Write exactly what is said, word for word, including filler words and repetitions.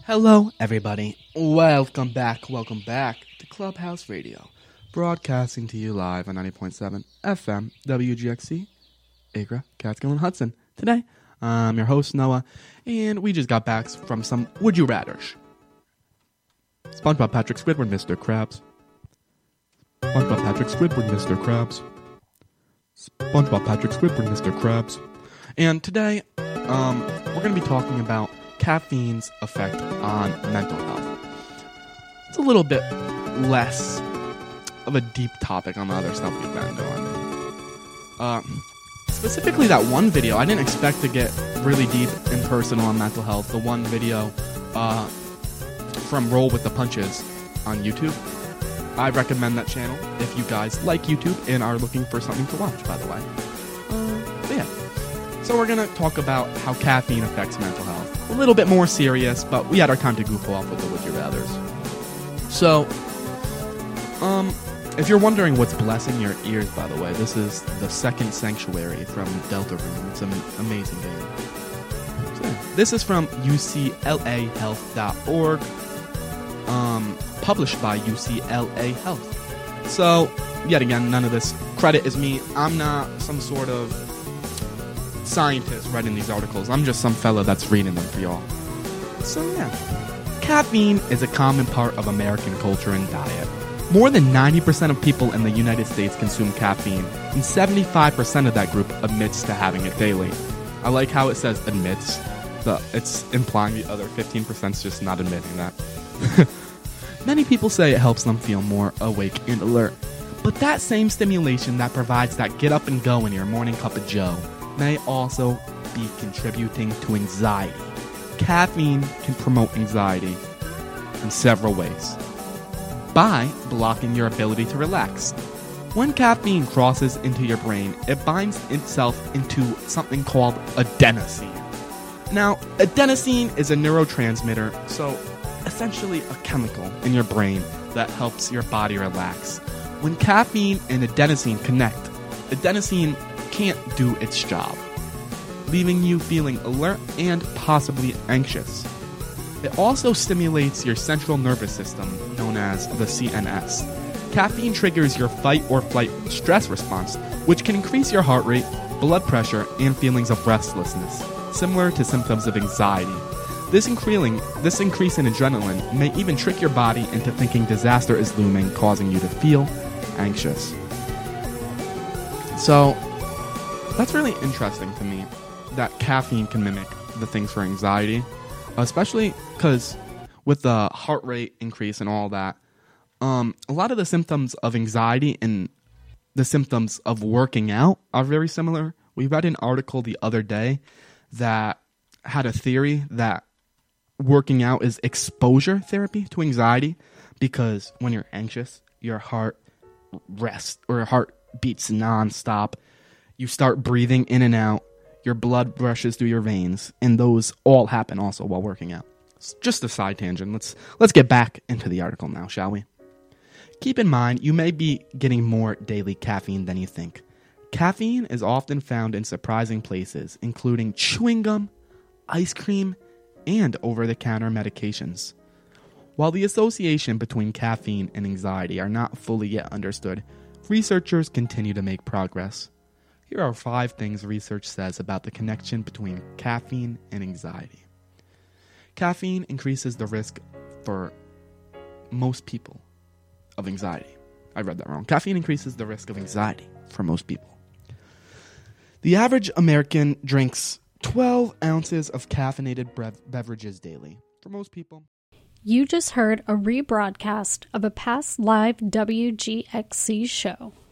Hello, everybody. Welcome back, welcome back to Clubhouse Radio, broadcasting to you live on ninety point seven F M W G X C, Agra, Catskill, and Hudson. Today, I'm your host, Noah, and we just got back from some Would You Rathers. SpongeBob Patrick Squidward, Mister Krabs. SpongeBob Patrick Squidward, Mister Krabs. SpongeBob Patrick Squidward, Mister Krabs. And today, um, we're going to be talking about caffeine's effect on mental health. It's a little bit less of a deep topic on the other stuff we've been doing. Uh, specifically that one video, I didn't expect to get really deep and personal on mental health. The one video uh, from Roll With The Punches on YouTube. I recommend that channel if you guys like YouTube and are looking for something to watch, by the way. Uh, but yeah. So we're going to talk about how caffeine affects mental health. A little bit more serious, but we had our time to goof off with the Would You Rathers. So, um, if you're wondering what's blessing your ears, by the way, this is the second Sanctuary from Deltarune. It's an amazing game. So, this is from U C L A health dot org, um, published by U C L A Health. So, yet again, none of this credit is me. I'm not some sort of scientist writing these articles. I'm just some fella that's reading them for y'all. So yeah, caffeine is a common part of American culture and diet. More than ninety percent of people in the United States consume caffeine, and seventy-five percent of that group admits to having it daily. I like how it says admits. The, it's implying the other fifteen percent is just not admitting that. Many people say it helps them feel more awake and alert. But that same stimulation that provides that get up and go in your morning cup of joe may also be contributing to anxiety. Caffeine can promote anxiety in several ways. By blocking your ability to relax. When caffeine crosses into your brain, it binds itself into something called adenosine. Now, adenosine is a neurotransmitter, so essentially a chemical in your brain that helps your body relax. When caffeine and adenosine connect, adenosine can't do its job, leaving you feeling alert and possibly anxious. It also stimulates your central nervous system, known as the C N S. Caffeine triggers your fight or flight stress response, which can increase your heart rate, blood pressure, and feelings of restlessness, similar to symptoms of anxiety. This, increasing, this increase in adrenaline may even trick your body into thinking disaster is looming, causing you to feel anxious. So, that's really interesting to me, that caffeine can mimic the things for anxiety, especially because with the heart rate increase and all that, um, a lot of the symptoms of anxiety and the symptoms of working out are very similar. We read an article the other day that had a theory that working out is exposure therapy to anxiety, because when you're anxious, your heart rests or your heart beats nonstop. You start breathing in and out, your blood rushes through your veins, and those all happen also while working out. It's just a side tangent. Let's let's get back into the article now, shall we? Keep in mind, you may be getting more daily caffeine than you think. Caffeine is often found in surprising places, including chewing gum, ice cream, and over-the-counter medications. While the association between caffeine and anxiety are not fully yet understood, researchers continue to make progress. Here are five things research says about the connection between caffeine and anxiety. Caffeine increases the risk for most people of anxiety. I read that wrong. Caffeine increases the risk of anxiety for most people. The average American drinks twelve ounces of caffeinated brev- beverages daily. For most people. You just heard a rebroadcast of a past live W G X C show.